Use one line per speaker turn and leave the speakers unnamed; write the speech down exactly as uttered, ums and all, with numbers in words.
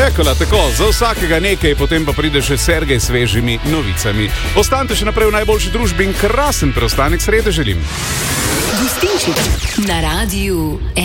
Ekola, tako, za vsakega nekaj, potem pa pride še Sergej s svežimi novicami. Ostanite še naprej v najboljši družbi in krasen preostanek srede želim.
Gostinčič na Radiu